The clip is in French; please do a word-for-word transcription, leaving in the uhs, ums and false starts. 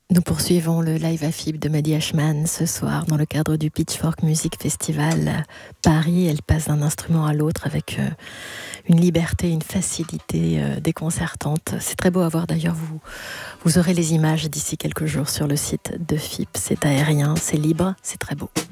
Nous poursuivons le live A F I B de Maddy Ashman ce soir dans le cadre du Pitchfork Music Festival Paris. Elle passe d'un instrument à l'autre avec euh, une liberté, une facilité euh, déconcertante. C'est très beau à voir d'ailleurs, vous, vous aurez les images d'ici quelques jours sur le site de F I P. C'est aérien, c'est libre, c'est très beau.